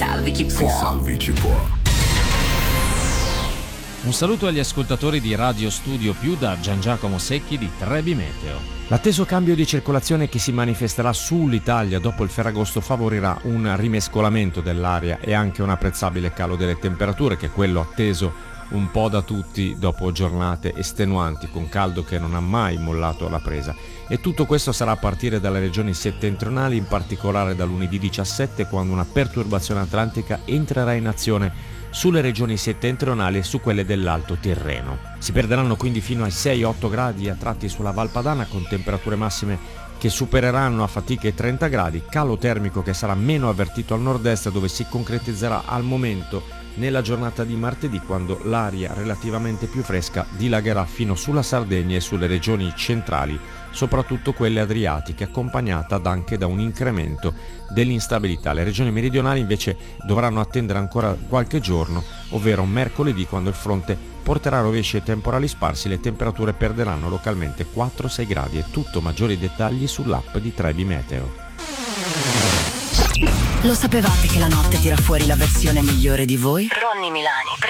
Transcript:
salvi chi può. Salvi chi può. Un saluto agli ascoltatori di Radio Studio Più da Gian Giacomo Secchi di Trebi Meteo. L'atteso cambio di circolazione che si manifesterà sull'Italia dopo il Ferragosto favorirà un rimescolamento dell'aria e anche un apprezzabile calo delle temperature, che è quello atteso un po' da tutti dopo giornate estenuanti con caldo che non ha mai mollato alla presa. E tutto questo sarà a partire dalle regioni settentrionali, in particolare da lunedì 17, quando una perturbazione atlantica entrerà in azione sulle regioni settentrionali e su quelle dell'Alto Tirreno. Si perderanno quindi fino ai 6-8 gradi a tratti sulla Val Padana, con temperature massime che supereranno a fatica i 30 gradi, calo termico che sarà meno avvertito al nord-est, dove si concretizzerà al momento nella giornata di martedì, quando l'aria relativamente più fresca dilagherà fino sulla Sardegna e sulle regioni centrali, soprattutto quelle adriatiche, accompagnata anche da un incremento dell'instabilità. Le regioni meridionali invece dovranno attendere ancora qualche giorno, ovvero mercoledì, quando il fronte porterà rovesci e temporali sparsi. Le temperature perderanno localmente 4-6 gradi. E tutto, maggiori dettagli sull'app di Trebi Meteo. Lo sapevate che la notte tira fuori la versione migliore di voi? Ronny Milani